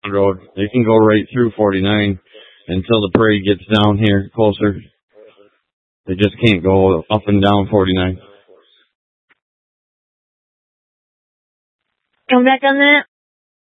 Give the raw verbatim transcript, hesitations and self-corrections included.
road. They can go right through forty-nine until the parade gets down here closer. They just can't go up and down forty-nine. Come back on that.